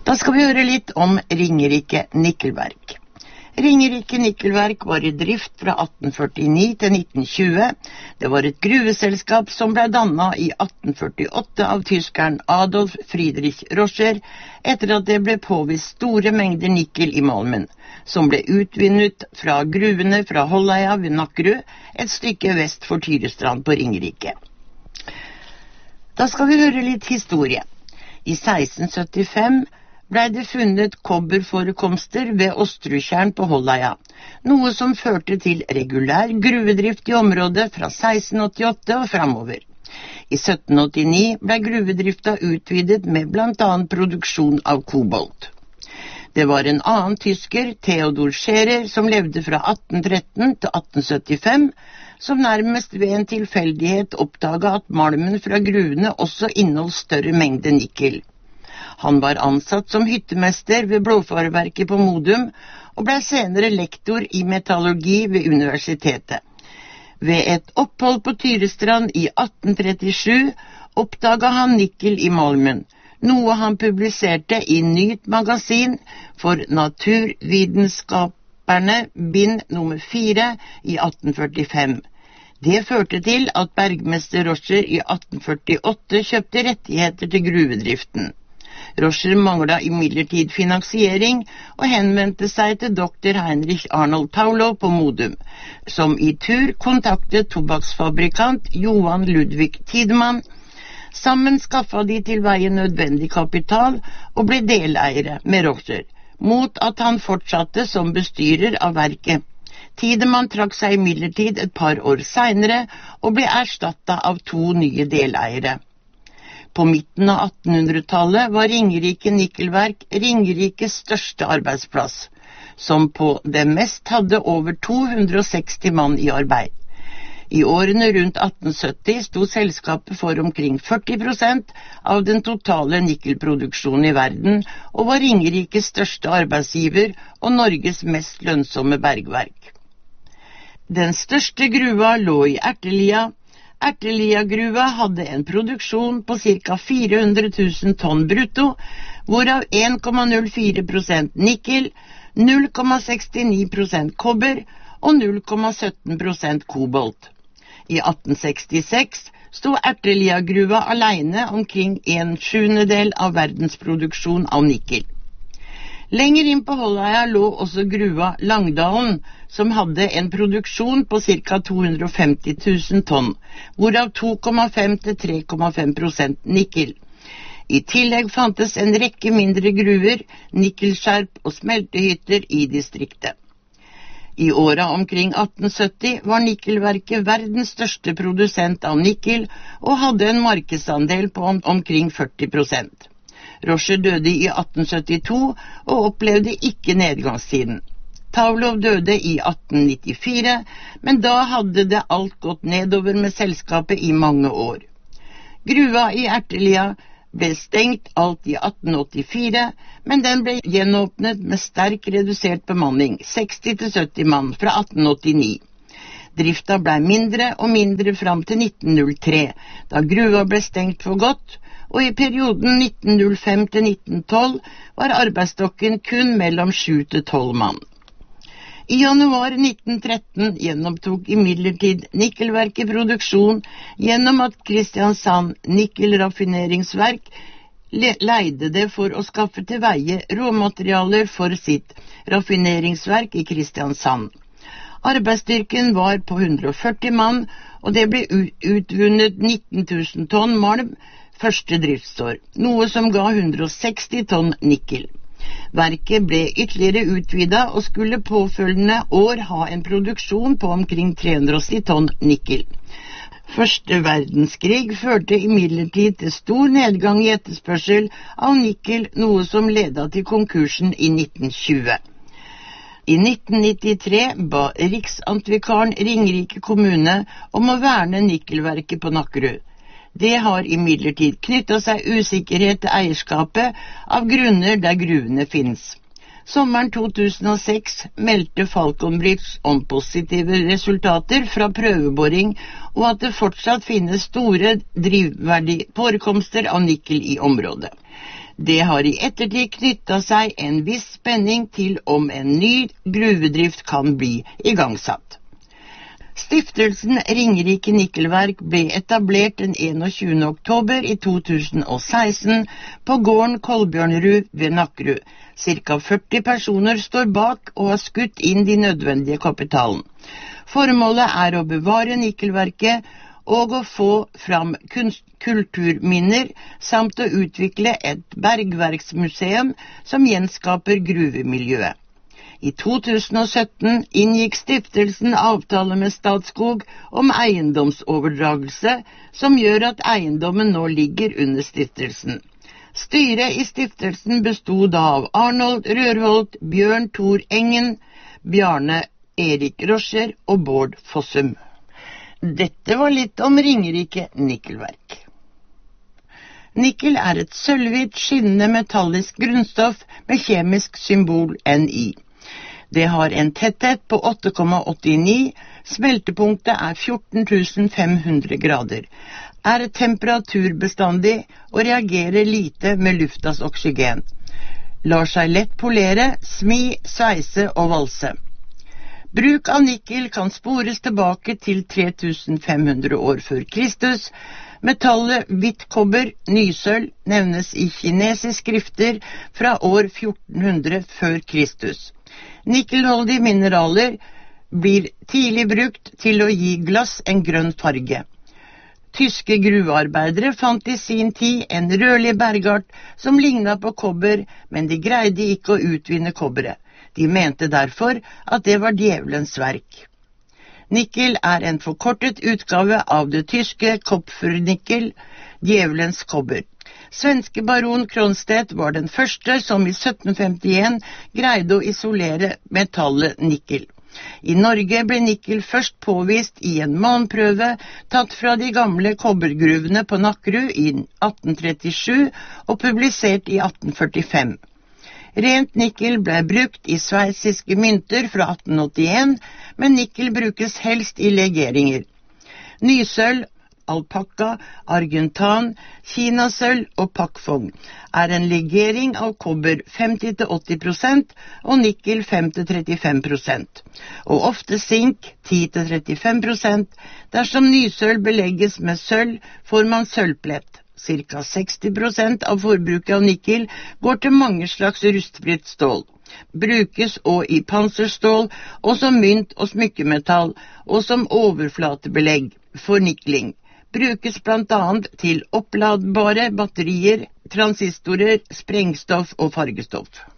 Da skal vi høre litt om Ringerike Nikkelverk. Ringerike Nikkelverk var i drift fra 1849 til 1920. Det var et gruveselskap som ble dannet i 1848 av tyskeren Adolf Friedrich Roscher etter at det ble påvist store mengder nikkel i malmen, som ble utvinnet fra gruvene fra Holleia ved Nakkerud, et stykke vest for Tyrestrand på Ringerike. Da skal vi høre litt historie. I 1675 ble det funnet kobberforekomster ved Osterudtjern på Holleia, noe som førte til regulær gruvedrift i området fra 1688 og fremover. I 1789 ble gruvedrifta utvidet med blant annet produksjon av kobolt. Det var en annen tysker, Theodor Scherer, som levde fra 1813 til 1875, som nærmest ved en tilfeldighet oppdaget at malmen fra gruvene også inneholdt større mengde nikkel. Han var ansatt som hyttemester ved blåfareverket på Modum, og ble senere lektor i metallurgi ved universitetet. Ved et opphold på Tyrestrand i 1837 oppdaget han nikkel i malmen, noe han publiserte i Nyt magasin for Naturvitenskaperne bind nummer 4 i 1845. Det førte til at bergmester Roscher i 1848 kjøpte rettigheter til gruvedriften. Roscher manglet imidlertid finansiering og henvendte seg til doktor Heinrich Arnold Paulo på Modum, som i tur kontaktet tobakksfabrikant Johan Ludvig Tiedemann. Sammen skaffet de til veie nødvendig kapital og ble deleiere med Roscher, mot at han fortsatte som bestyrer av verket. Tiedemann trakk seg imidlertid et par år senere og ble erstattet av 2 nye deleiere. På midten av 1800-tallet var Ringerike Nikkelverk Ringerikes største arbeidsplass, som på det mest hadde over 260 mann i arbeid. I årene rundt 1870 sto selskapet for omkring 40% av den totale nikkelproduksjonen i verden, og var Ringerikes største arbeidsgiver og Norges mest lønnsomme bergverk. Den største gruva lå i Ertelia. Ertelia-gruva hadde en produksjon på ca. 400 000 tonn brutto, hvorav 1,04% nikkel, 0,69% kobber og 0,17% kobolt. I 1866 sto Ertelia-gruva alene omkring 1/7 av verdens produksjon av nikkel. Lenger inn på Holleia lå også gruva Langdalen, som hadde en produksjon på ca. 250 000 tonn, hvorav 2,5 til 3,5% nikkel. I tillegg fantes en rekke mindre gruver, nikkelskjerp og smeltehytter i distriktet. I åra omkring 1870 var Nikkelverket verdens største produsent av nikkel og hadde en markedsandel på omkring 40%. Roscher døde i 1872 og opplevde ikke nedgangstiden. Tavlov døde i 1894, men da hadde det alt gått nedover med selskapet i mange år. Gruva i Ertelia ble stengt alt i 1884, men den ble gjenåpnet med sterk redusert bemanning, 60-70 mann, fra 1889. Drifta ble mindre og mindre fram til 1903, da gruva ble stengt for godt, og i perioden 1905 til 1912 var arbeidsstokken kun mellom 7 til 12 mann. I januar 1913 gjennomtok imidlertid Nikkelverket produksjon gjennom at Kristiansand Nikkelraffineringsverk leide det for å skaffe til veie råmaterialer for sitt raffineringsverk i Kristiansand. Arbeidsstyrken var på 140 mann, og det ble utvunnet 19 000 tonn malm første driftsår, noe som ga 160 tonn nikkel. Verket ble ytterligere utvidet og skulle påfølgende år ha en produksjon på omkring 380 tonn nikkel. Første verdenskrig førte imidlertid til stor nedgang i etterspørsel av nikkel, noe som ledet til konkursen i 1920. I 1993 ba Riksantikvaren Ringerike kommune om å verne Nikkelverket på Nakkerud. Det har imidlertid knyttet seg usikkerhet til eierskapet av grunner der gruvene finnes. Sommeren 2006 meldte Falconbridge om positive resultater fra prøveboring, og at det fortsatt finnes store drivverdige forekomster av nikkel i området. Det har i ettertid knyttet seg en viss spenning til om en ny gruvedrift kan bli igangsatt. Stiftelsen Ringerike Nikkelverk ble etablert den 21. oktober i 2016 på gården Kolbjørnrud ved Nakkerud. Cirka 40 personer står bak og har skutt inn de nødvendige kapitalen. Formålet er å bevare nikkelverket og å få fram kulturminner samt å utvikle et bergverksmuseum som gjenskaper gruvemiljøet. I 2017 inngikk stiftelsen avtale med Statskog om eiendomsoverdragelse, som gjør at eiendommen nå ligger under stiftelsen. Styret i stiftelsen bestod av Arnold Rørholt, Bjørn Tor Engen, Bjarne Erik Roscher og Bård Fossum. Dette var litt om Ringerike Nikkelverk. Nikkel er et sølvhvitt, skinnende metallisk grunnstoff med kjemisk symbol Ni. Det har en tetthet på 8,89, smeltepunktet er 14.500 grader, er temperaturbestandig og reagerer lite med luftas oksygen. Lar seg lett polere, smi, sveise og valse. Bruk av nikkel kan spores tilbake til 3500 år før Kristus. Metallet hvitt kobber, nysølv, nevnes i kinesiske skrifter fra år 1400 før Kristus. Nikkelholdige mineraler blir tidlig brukt til å gi glass en grønn farge. Tyske gruvearbeidere fant i sin tid en rødlig bergart som lignet på kobber, men de greide ikke å utvinne kobberet. De mente derfor at det var djevelens verk. Nikkel er en forkortet utgave av det tyske Kupfernickel, djevelens kobber. Svenske baron Kronstedt var den første som i 1751 greide å isolere metallet nikkel. I Norge ble nikkel først påvist i en malmprøve tatt fra de gamle kobbergruvene på Nakkerud i 1837 og publisert i 1845. Rent nikkel ble brukt i sveitsiske mynter fra 1881, men nikkel brukes helst i legeringer. Nysølv, alpakka, argentan, kinasølv og pakkfong er en legering av kobber 50-80% og nikkel 5-35%, og ofte sink 10-35%. Dersom nysølv belegges med sølv, får man sølvplett. Cirka 60% av forbruket av nikkel går til mange slags rustfritt stål. Brukes også i panserstål, og som mynt og smykkemetall, og som overflatebelegg for nikling. Brukes blant annet til oppladbare batterier, transistorer, sprengstoff og fargestoff.